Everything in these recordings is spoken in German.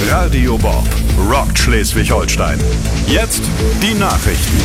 Radio Bob rockt Schleswig-Holstein. Jetzt die Nachrichten.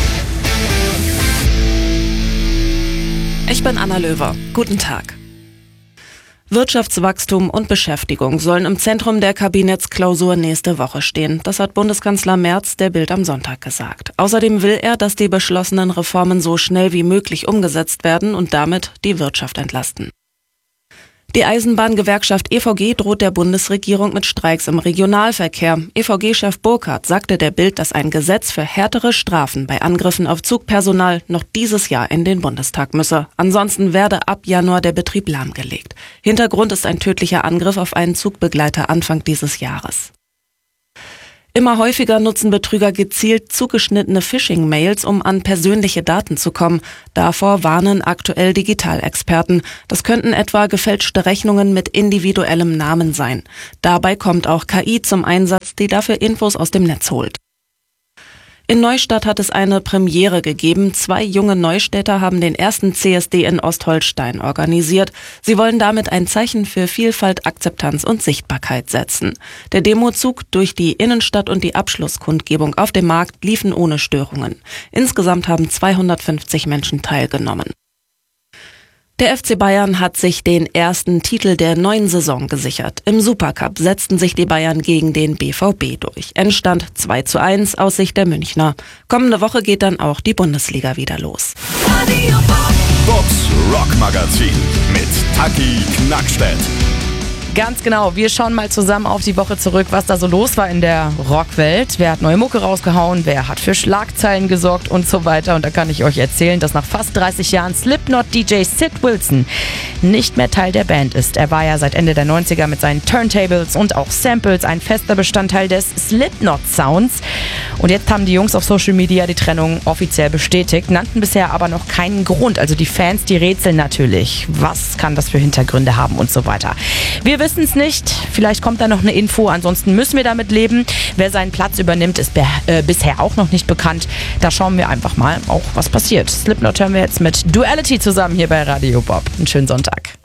Ich bin Anna Löwer. Guten Tag. Wirtschaftswachstum und Beschäftigung sollen im Zentrum der Kabinettsklausur nächste Woche stehen. Das hat Bundeskanzler Merz der Bild am Sonntag gesagt. Außerdem will er, dass die beschlossenen Reformen so schnell wie möglich umgesetzt werden und damit die Wirtschaft entlasten. Die Eisenbahngewerkschaft EVG droht der Bundesregierung mit Streiks im Regionalverkehr. EVG-Chef Burkhardt sagte der Bild, dass ein Gesetz für härtere Strafen bei Angriffen auf Zugpersonal noch dieses Jahr in den Bundestag müsse. Ansonsten werde ab Januar der Betrieb lahmgelegt. Hintergrund ist ein tödlicher Angriff auf einen Zugbegleiter Anfang dieses Jahres. Immer häufiger nutzen Betrüger gezielt zugeschnittene Phishing-Mails, um an persönliche Daten zu kommen. Davor warnen aktuell Digitalexperten. Das könnten etwa gefälschte Rechnungen mit individuellem Namen sein. Dabei kommt auch KI zum Einsatz, die dafür Infos aus dem Netz holt. In Neustadt hat es eine Premiere gegeben. 2 junge Neustädter haben den ersten CSD in Ostholstein organisiert. Sie wollen damit ein Zeichen für Vielfalt, Akzeptanz und Sichtbarkeit setzen. Der Demozug durch die Innenstadt und die Abschlusskundgebung auf dem Markt liefen ohne Störungen. Insgesamt haben 250 Menschen teilgenommen. Der FC Bayern hat sich den ersten Titel der neuen Saison gesichert. Im Supercup setzten sich die Bayern gegen den BVB durch. Endstand 2:1 aus Sicht der Münchner. Kommende Woche geht dann auch die Bundesliga wieder los. Bobs Rockmagazin mit Taki Knackstedt. Ganz genau, wir schauen mal zusammen auf die Woche zurück, was da so los war in der Rockwelt. Wer hat neue Mucke rausgehauen, wer hat für Schlagzeilen gesorgt und so weiter. Und da kann ich euch erzählen, dass nach fast 30 Jahren Slipknot-DJ Sid Wilson nicht mehr Teil der Band ist. Er war ja seit Ende der 90er mit seinen Turntables und auch Samples ein fester Bestandteil des Slipknot-Sounds. Und jetzt haben die Jungs auf Social Media die Trennung offiziell bestätigt, nannten bisher aber noch keinen Grund. Also die Fans, die rätseln natürlich, was kann das für Hintergründe haben und so weiter. Wir wissen es nicht, vielleicht kommt da noch eine Info, ansonsten müssen wir damit leben. Wer seinen Platz übernimmt, ist bisher auch noch nicht bekannt. Da schauen wir einfach mal auch, was passiert. Slipknot hören wir jetzt mit Duality zusammen hier bei Radio Bob. Einen schönen Sonntag.